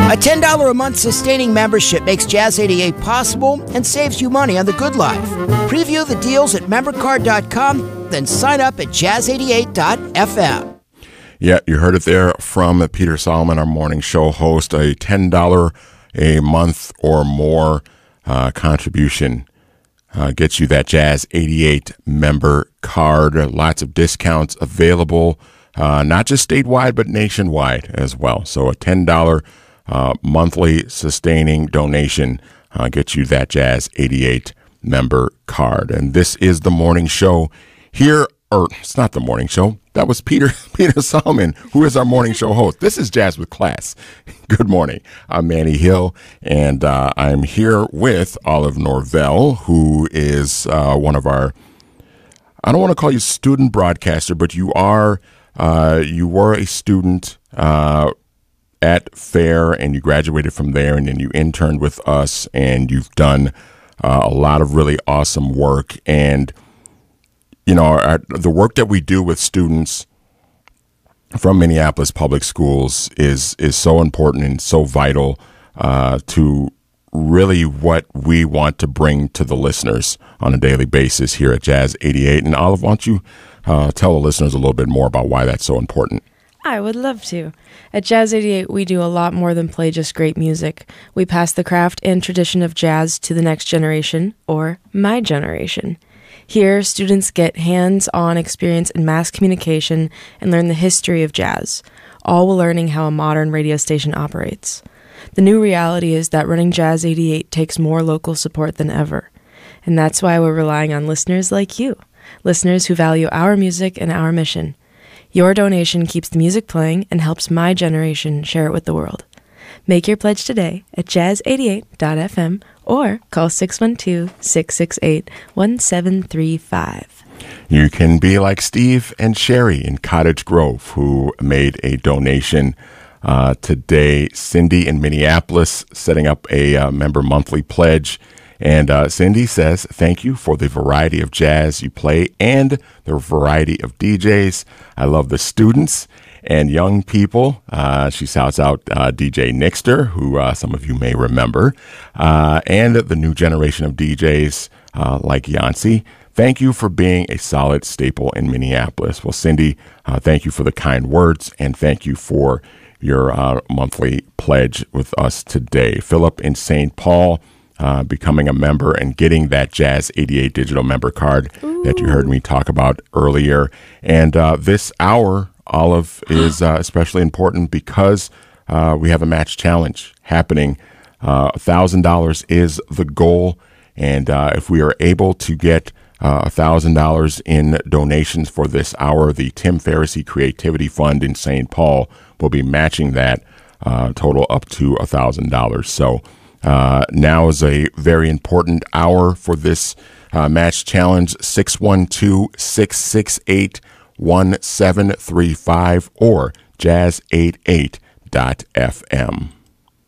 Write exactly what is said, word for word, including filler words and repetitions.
A ten dollars a month sustaining membership makes Jazz eighty-eight possible and saves you money on the good life. Preview the deals at member card dot com, then sign up at jazz eighty-eight dot f m. Yeah, you heard it there from Peter Solomon, our morning show host. A ten dollars a month or more uh, contribution uh, gets you that Jazz eighty-eight member card. Lots of discounts available, uh, not just statewide, but nationwide as well. So a ten dollars uh, monthly sustaining donation uh, gets you that Jazz eighty-eight member card. And this is the morning show here, or it's not the morning show. That was Peter Peter Solomon, who is our morning show host. This is Jazz with Class. Good morning. I'm Manny Hill, and uh, I'm here with Olive Norvell, who is uh, one of our, I don't want to call you student broadcaster, but you are, uh, you were a student uh, at FAIR, and you graduated from there, and then you interned with us, and you've done uh, a lot of really awesome work. And you know, our, the work that we do with students from Minneapolis Public Schools is is so important and so vital uh, to really what we want to bring to the listeners on a daily basis here at Jazz eighty-eight. And Olive, why don't you uh, tell the listeners a little bit more about why that's so important? I would love to. At Jazz eighty-eight, we do a lot more than play just great music. We pass the craft and tradition of jazz to the next generation, or my generation. Here, students get hands-on experience in mass communication and learn the history of jazz, all while learning how a modern radio station operates. The new reality is that running Jazz eighty-eight takes more local support than ever, and that's why we're relying on listeners like you, listeners who value our music and our mission. Your donation keeps the music playing and helps my generation share it with the world. Make your pledge today at jazz eighty-eight dot f m or call six one two, six six eight, one seven three five. You can be like Steve and Sherry in Cottage Grove, who made a donation uh, today. Cindy in Minneapolis setting up a uh, member monthly pledge. And uh, Cindy says, thank you for the variety of jazz you play and the variety of D Js. I love the students and young people. Uh, she shouts out uh, D J Nixter, who uh, some of you may remember, uh, and the new generation of D Js uh, like Yancey. Thank you for being a solid staple in Minneapolis. Well, Cindy, uh, thank you for the kind words, and thank you for your uh, monthly pledge with us today. Philip in Saint Paul, uh, becoming a member and getting that Jazz eighty-eight digital member card Ooh. That you heard me talk about earlier. And uh, this hour, Olive, is uh, especially important because uh, we have a match challenge happening. Uh, one thousand dollars is the goal, and uh, if we are able to get uh, one thousand dollars in donations for this hour, the Tim Ferriss Creativity Fund in Saint Paul will be matching that uh, total up to one thousand dollars. So uh, now is a very important hour for this uh, match challenge. six one two, six six eight, one seven three five or jazz eighty-eight dot f m.